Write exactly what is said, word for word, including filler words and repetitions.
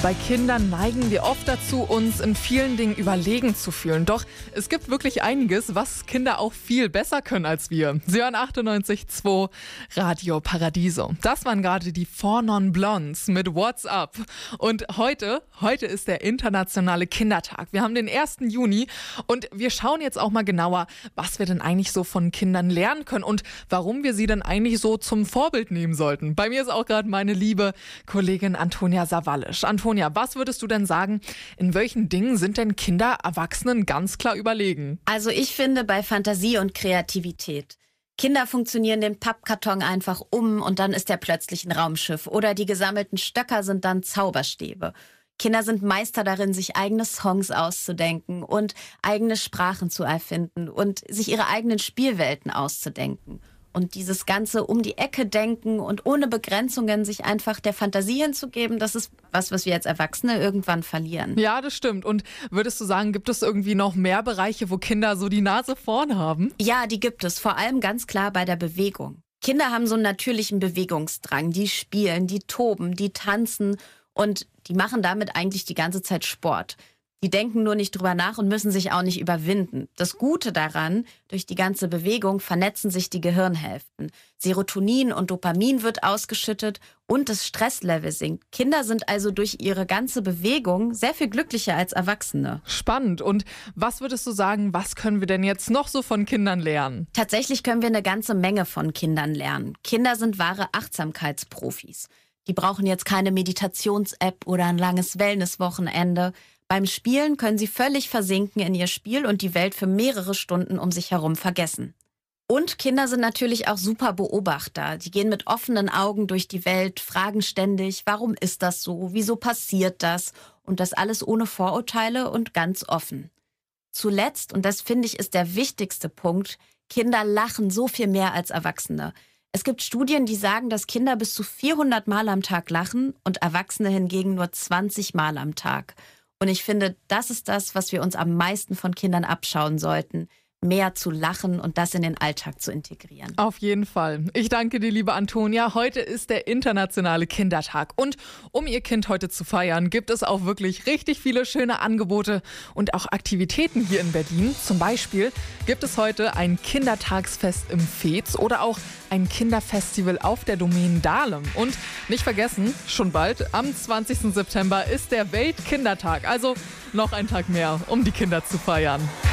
Bei Kindern neigen wir oft dazu, uns in vielen Dingen überlegen zu fühlen. Doch es gibt wirklich einiges, was Kinder auch viel besser können als wir. Sie hören achtundneunzig Komma zwei Radio Paradiso. Das waren gerade die Four Non Blondes mit What's Up. Und heute, heute ist der internationale Kindertag. Wir haben den ersten Juni und wir schauen jetzt auch mal genauer, was wir denn eigentlich so von Kindern lernen können und warum wir sie denn eigentlich so zum Vorbild nehmen sollten. Bei mir ist auch gerade meine liebe Kollegin Antonia Sawallisch. Antonia, was würdest du denn sagen, in welchen Dingen sind denn Kinder Erwachsenen ganz klar überlegen? Also ich finde bei Fantasie und Kreativität. Kinder funktionieren den Pappkarton einfach um und dann ist er plötzlich ein Raumschiff. Oder die gesammelten Stöcker sind dann Zauberstäbe. Kinder sind Meister darin, sich eigene Songs auszudenken und eigene Sprachen zu erfinden und sich ihre eigenen Spielwelten auszudenken. Und dieses ganze um die Ecke denken und ohne Begrenzungen sich einfach der Fantasie hinzugeben, das ist was, was wir als Erwachsene irgendwann verlieren. Ja, das stimmt. Und würdest du sagen, gibt es irgendwie noch mehr Bereiche, wo Kinder so die Nase vorn haben? Ja, die gibt es. Vor allem ganz klar bei der Bewegung. Kinder haben so einen natürlichen Bewegungsdrang. Die spielen, die toben, die tanzen und die machen damit eigentlich die ganze Zeit Sport. Die denken nur nicht drüber nach und müssen sich auch nicht überwinden. Das Gute daran, durch die ganze Bewegung vernetzen sich die Gehirnhälften. Serotonin und Dopamin wird ausgeschüttet und das Stresslevel sinkt. Kinder sind also durch ihre ganze Bewegung sehr viel glücklicher als Erwachsene. Spannend. Und was würdest du sagen, was können wir denn jetzt noch so von Kindern lernen? Tatsächlich können wir eine ganze Menge von Kindern lernen. Kinder sind wahre Achtsamkeitsprofis. Die brauchen jetzt keine Meditations-App oder ein langes Wellness-Wochenende. Beim Spielen können sie völlig versinken in ihr Spiel und die Welt für mehrere Stunden um sich herum vergessen. Und Kinder sind natürlich auch super Beobachter. Die gehen mit offenen Augen durch die Welt, fragen ständig, warum ist das so, wieso passiert das? Und das alles ohne Vorurteile und ganz offen. Zuletzt, und das finde ich ist der wichtigste Punkt, Kinder lachen so viel mehr als Erwachsene. Es gibt Studien, die sagen, dass Kinder bis zu vierhundert Mal am Tag lachen und Erwachsene hingegen nur zwanzig Mal am Tag. Und ich finde, das ist das, was wir uns am meisten von Kindern abschauen sollten. Mehr zu lachen und das in den Alltag zu integrieren. Auf jeden Fall. Ich danke dir, liebe Antonia. Heute ist der internationale Kindertag. Und um ihr Kind heute zu feiern, gibt es auch wirklich richtig viele schöne Angebote und auch Aktivitäten hier in Berlin. Zum Beispiel gibt es heute ein Kindertagsfest im Veets oder auch ein Kinderfestival auf der Domäne Dahlem. Und nicht vergessen, schon bald, am zwanzigsten September ist der Weltkindertag. Also noch ein Tag mehr, um die Kinder zu feiern.